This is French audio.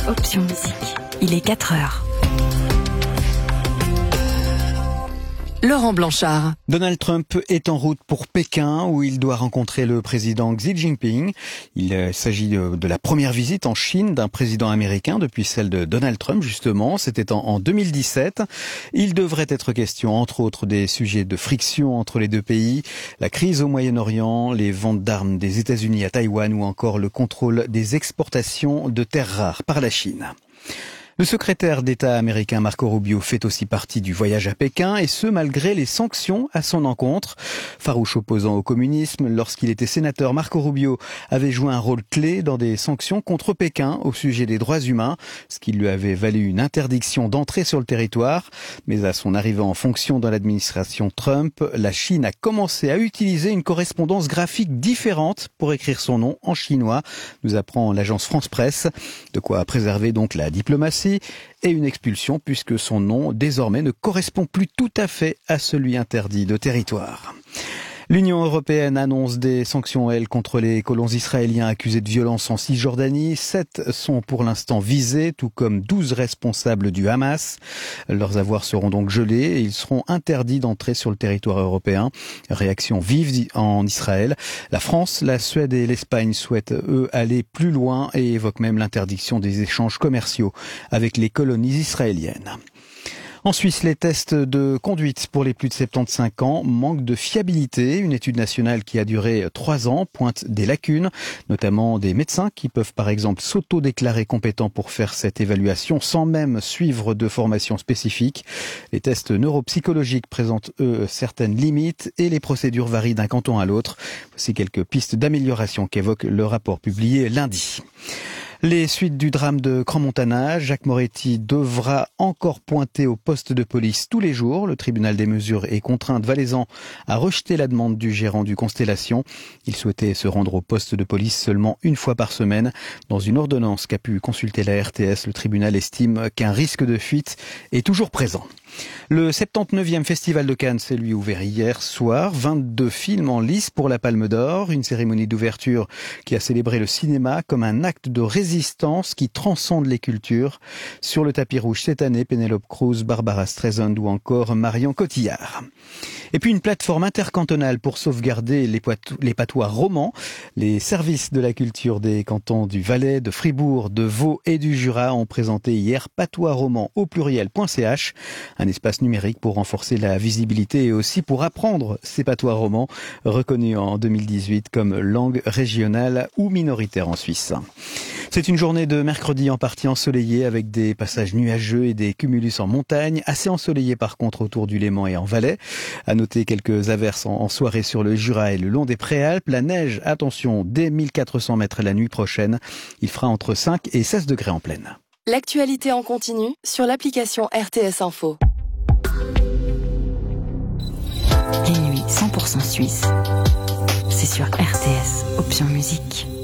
Option Musique. Il est 4 heures. Laurent Blanchard. Donald Trump est en route pour Pékin où il doit rencontrer le président Xi Jinping. Il s'agit de la première visite en Chine d'un président américain depuis celle de Donald Trump justement. C'était en 2017. Il devrait être question entre autres des sujets de friction entre les deux pays, la crise au Moyen-Orient, les ventes d'armes des États-Unis à Taïwan ou encore le contrôle des exportations de terres rares par la Chine. Le secrétaire d'État américain Marco Rubio fait aussi partie du voyage à Pékin et ce malgré les sanctions à son encontre. Farouche opposant au communisme, lorsqu'il était sénateur, Marco Rubio avait joué un rôle clé dans des sanctions contre Pékin au sujet des droits humains, ce qui lui avait valu une interdiction d'entrer sur le territoire. Mais à son arrivée en fonction dans l'administration Trump, la Chine a commencé à utiliser une correspondance graphique différente pour écrire son nom en chinois, nous apprend l'agence France Presse. De quoi préserver donc la diplomatie et une expulsion puisque son nom désormais ne correspond plus tout à fait à celui interdit de territoire. L'Union européenne annonce des sanctions, elle, contre les colons israéliens accusés de violence en Cisjordanie. 7 sont pour l'instant visés, tout comme 12 responsables du Hamas. Leurs avoirs seront donc gelés et ils seront interdits d'entrer sur le territoire européen. Réaction vive en Israël. La France, la Suède et l'Espagne souhaitent, eux, aller plus loin et évoquent même l'interdiction des échanges commerciaux avec les colonies israéliennes. En Suisse, les tests de conduite pour les plus de 75 ans manquent de fiabilité. Une étude nationale qui a duré 3 ans pointe des lacunes, notamment des médecins qui peuvent par exemple s'auto-déclarer compétents pour faire cette évaluation sans même suivre de formation spécifique. Les tests neuropsychologiques présentent, eux, certaines limites et les procédures varient d'un canton à l'autre. Voici quelques pistes d'amélioration qu'évoque le rapport publié lundi. Les suites du drame de Crans-Montana, Jacques Moretti devra encore pointer au poste de police tous les jours. Le tribunal des mesures et contraintes valaisan a rejeté la demande du gérant du Constellation. Il souhaitait se rendre au poste de police seulement une fois par semaine. Dans une ordonnance qu'a pu consulter la RTS, le tribunal estime qu'un risque de fuite est toujours présent. Le 79e Festival de Cannes s'est lui ouvert hier soir. 22 films en lice pour la Palme d'Or. Une cérémonie d'ouverture qui a célébré le cinéma comme un acte de résistance qui transcende les cultures. Sur le tapis rouge cette année, Penelope Cruz, Barbara Streisand ou encore Marion Cotillard. Et puis une plateforme intercantonale pour sauvegarder les patois romans. Les services de la culture des cantons du Valais, de Fribourg, de Vaud et du Jura ont présenté hier patoisroman au pluriel.ch, un espace numérique pour renforcer la visibilité et aussi pour apprendre ces patois romans reconnus en 2018 comme langue régionale ou minoritaire en Suisse. C'est une journée de mercredi en partie ensoleillée avec des passages nuageux et des cumulus en montagne, assez ensoleillé par contre autour du Léman et en Valais. À noter quelques averses en soirée sur le Jura et le long des Préalpes. La neige, attention, dès 1400 mètres la nuit prochaine. Il fera entre 5 et 16 degrés en plaine. L'actualité en continu sur l'application RTS Info. Les nuits 100% suisses, c'est sur RTS Option Musique.